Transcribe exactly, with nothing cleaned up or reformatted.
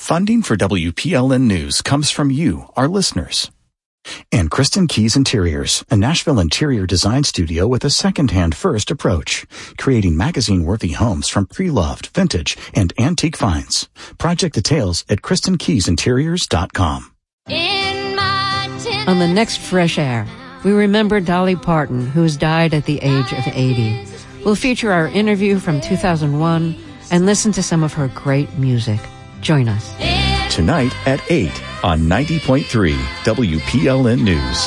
Funding for W P L N News comes from you, our listeners. And Kristen Keys Interiors, a Nashville interior design studio with a second-hand first approach, creating magazine-worthy homes from pre-loved, vintage, and antique finds. Project details at kristen keys interiors dot com. On the next Fresh Air, we remember Dolly Parton, who's died at the age of eighty. We'll feature our interview from two thousand one and listen to some of her great music. Join us. Tonight at eight on ninety point three W P L N News.